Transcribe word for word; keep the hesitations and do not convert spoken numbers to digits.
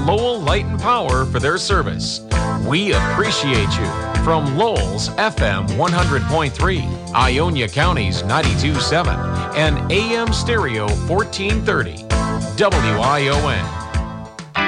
Lowell Light and Power for their service. We appreciate you. From Lowell's F M one hundred point three, Ionia County's ninety-two point seven, and A M Stereo fourteen thirty. W I O N.